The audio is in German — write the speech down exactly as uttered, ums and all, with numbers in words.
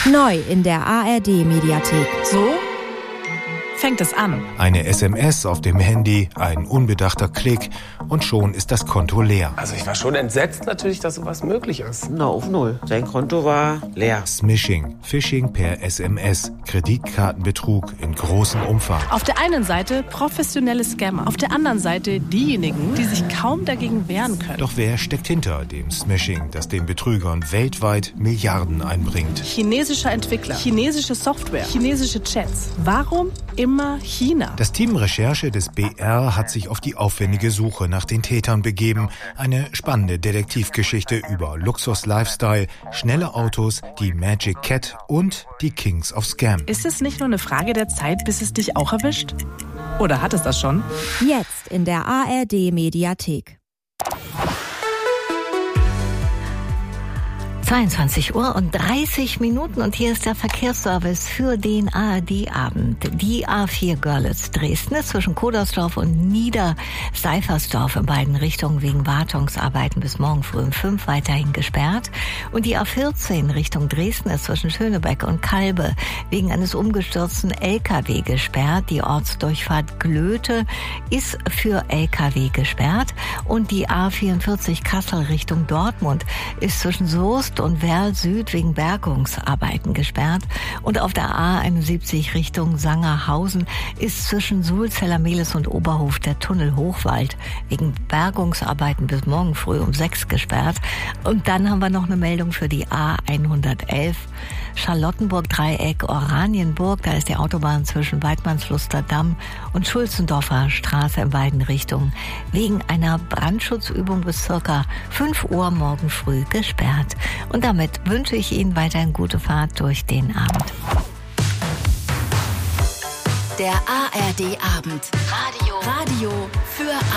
Neu in der A R D-Mediathek. So fängt es an. Eine S M S auf dem Handy, ein unbedachter Klick und schon ist das Konto leer. Also ich war schon entsetzt natürlich, dass sowas möglich ist. Na, auf null. Sein Konto war leer. Smishing, Phishing per S M S, Kreditkartenbetrug in großem Umfang. Auf der einen Seite professionelle Scammer, auf der anderen Seite diejenigen, die sich kaum dagegen wehren können. Doch wer steckt hinter dem Smishing, das den Betrügern weltweit Milliarden einbringt? Chinesischer Entwickler, chinesische Software, chinesische Chats. Warum immer China? Das Team Recherche des B R hat sich auf die aufwendige Suche nach den Tätern begeben. Eine spannende Detektivgeschichte über Luxus-Lifestyle, schnelle Autos, die Magic Cat und die Kings of Scam. Ist es nicht nur eine Frage der Zeit, bis es dich auch erwischt? Oder hat es das schon? Jetzt in der A R D-Mediathek. zweiundzwanzig Uhr und dreißig Minuten und hier ist der Verkehrsservice für den A R D-Abend. Die A vier Görlitz Dresden ist zwischen Kodersdorf und Niederseifersdorf in beiden Richtungen wegen Wartungsarbeiten bis morgen früh um fünf weiterhin gesperrt. Und die A vierzehn Richtung Dresden ist zwischen Schönebeck und Kalbe wegen eines umgestürzten L K W gesperrt. Die Ortsdurchfahrt Glöte ist für L K W gesperrt und die A vierundvierzig Kassel Richtung Dortmund ist zwischen Soest und Werl Süd wegen Bergungsarbeiten gesperrt. Und auf der A einundsiebzig Richtung Sangerhausen ist zwischen Sulzeller Mehlis und Oberhof der Tunnel Hochwald wegen Bergungsarbeiten bis morgen früh um sechs gesperrt. Und dann haben wir noch eine Meldung für die A hundertelf Charlottenburg-Dreieck Oranienburg. Da ist die Autobahn zwischen Weidmannsluster Damm und Schulzendorfer Straße in beiden Richtungen wegen einer Brandschutzübung bis circa fünf Uhr morgen früh gesperrt. Und damit wünsche ich Ihnen weiterhin gute Fahrt durch den Abend. Der A R D-Abend. Radio. Radio für